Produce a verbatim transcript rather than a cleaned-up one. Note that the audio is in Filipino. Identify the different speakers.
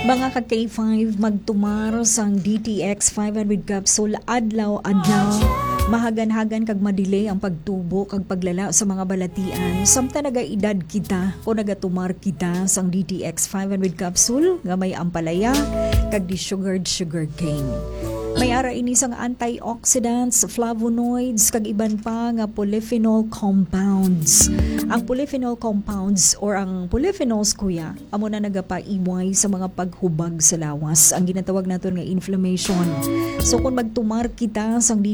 Speaker 1: Mga ka-K five magtumar sang D T X five hundred capsule adlaw-adlaw. Mahagan-hagan kag madelay ang pagtubo kag paglala sa mga balatian. Samta naga-edad kita o nagatumar kita sang D T X five hundred capsule nga may ampalaya kag di-sugared sugar cane. May ara ini sang antioxidants, flavonoids, kag iban pa nga polyphenol compounds. Ang polyphenol compounds or ang polyphenols kuya, amo na nagapaiway sa mga paghubag sa lawas. Ang ginatawag naton nga inflammation. So kung magtumar kita sang